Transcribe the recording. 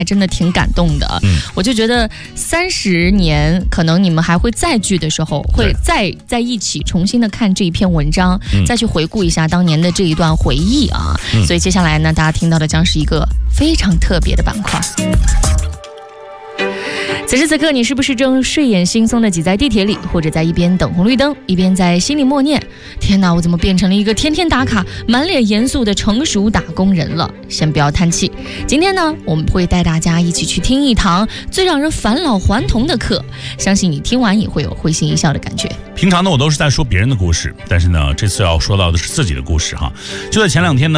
还真的挺感动的。我就觉得30年可能你们还会再聚的时候，会再在一起重新的看这一篇文章，再去回顾一下当年的这一段回忆啊。所以接下来呢，大家听到的将是一个非常特别的板块。此时此刻，你是不是正睡眼惺忪地挤在地铁里，或者在一边等红绿灯，一边在心里默念：天哪，我怎么变成了一个天天打卡、满脸严肃的成熟打工人了？先不要叹气，今天呢，我们会带大家一起去听一堂最让人返老还童的课，相信你听完也会有会心一笑的感觉。 平常呢，我都是在说别人的故事，但是呢，这次要说到的是自己的故事哈。就在前2天呢，